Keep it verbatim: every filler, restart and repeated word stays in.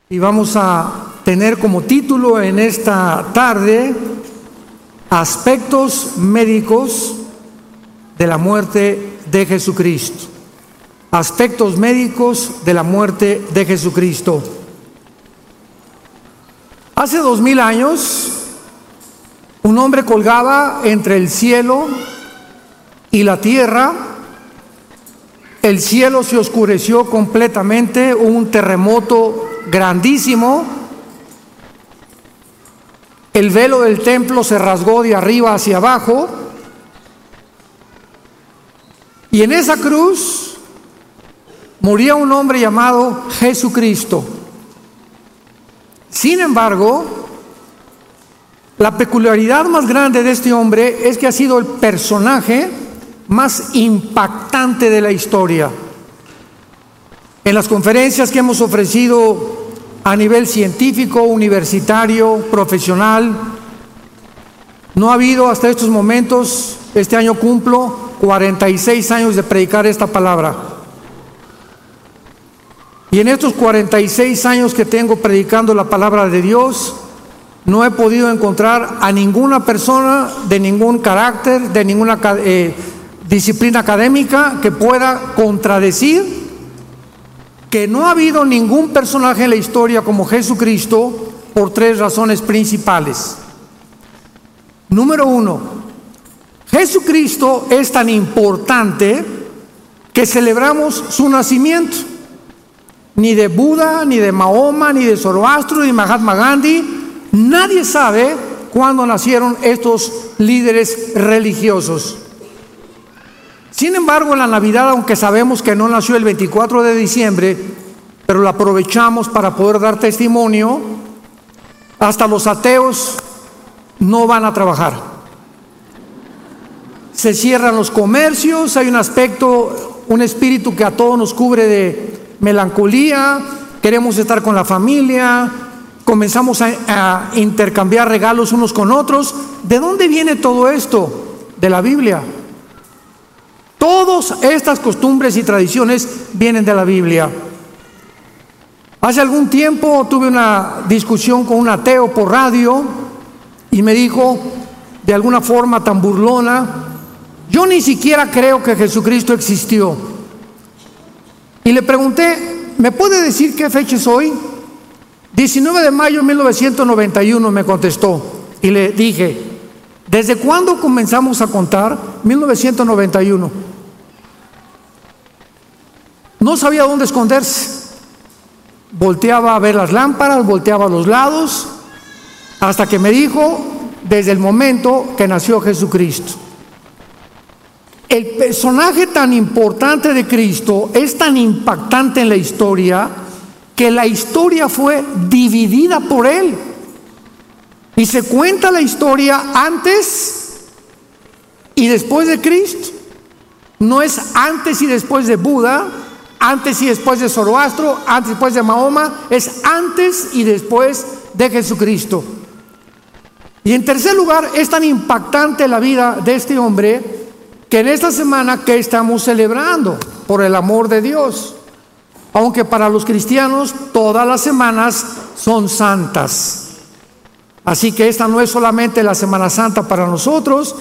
Y vamos a tener como título en esta tarde aspectos médicos de la muerte de Jesucristo. Aspectos médicos de la muerte de Jesucristo. Hace dos mil años, un hombre colgaba entre el cielo y la tierra. El cielo se oscureció completamente, hubo un terremoto grandísimo. El velo del templo se rasgó de arriba hacia abajo. Y en esa cruz moría un hombre llamado Jesucristo. Sin embargo, la peculiaridad más grande de este hombre es que ha sido el personaje más impactante de la historia. En las conferencias que hemos ofrecido a nivel científico, universitario, profesional, no ha habido hasta estos momentos, este año cumplo cuarenta y seis años de predicar esta palabra. Y en estos cuarenta y seis años que tengo predicando la palabra de Dios, no he podido encontrar a ninguna persona de ningún carácter, de ninguna eh, disciplina académica que pueda contradecir que no ha habido ningún personaje en la historia como Jesucristo por tres razones principales. Número uno, Jesucristo es tan importante que celebramos su nacimiento. Ni de Buda, ni de Mahoma, ni de Zoroastro, ni de Mahatma Gandhi, nadie sabe cuándo nacieron estos líderes religiosos. Sin embargo, en la Navidad, aunque sabemos que no nació el veinticuatro de diciembre, pero la aprovechamos para poder dar testimonio, hasta los ateos no van a trabajar. Se cierran los comercios, hay un aspecto, un espíritu que a todos nos cubre de melancolía, queremos estar con la familia, comenzamos a, a intercambiar regalos unos con otros. ¿De dónde viene todo esto? De la Biblia. Todas estas costumbres y tradiciones vienen de la Biblia. Hace algún tiempo tuve una discusión con un ateo por radio y me dijo de alguna forma tan burlona: yo ni siquiera creo que Jesucristo existió. Y le pregunté: ¿me puede decir qué fecha es hoy? diecinueve de mayo de mil novecientos noventa y uno, me contestó. Y le dije: ¿desde cuándo comenzamos a contar? mil novecientos noventa y uno. No sabía dónde esconderse. Volteaba a ver las lámparas, volteaba a los lados, hasta que me dijo: desde el momento que nació Jesucristo. El personaje tan importante de Cristo es tan impactante en la historia que la historia fue dividida por él. Y se cuenta la historia antes y después de Cristo. No es antes y después de Buda, antes y después de Zoroastro, antes y después de Mahoma, es antes y después de Jesucristo. Y en tercer lugar, es tan impactante la vida de este hombre que en esta semana que estamos celebrando por el amor de Dios, aunque para los cristianos todas las semanas son santas. Así que esta no es solamente la Semana Santa para nosotros,